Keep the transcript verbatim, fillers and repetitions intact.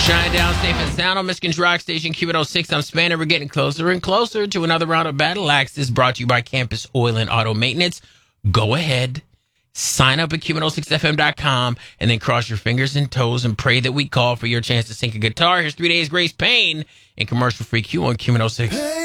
Shine down safe and sound on Michigan's Rock Station, Q one oh six. I'm Spanner. We're getting closer and closer to another round of Battle Axes brought to you by Campus Oil and Auto Maintenance. Go ahead, sign up at Q one oh six F M dot com, and then cross your fingers and toes and pray that we call for your chance to sing a guitar. Here's Three Days Grace Pain and commercial-free Q on Q one oh six. Hey.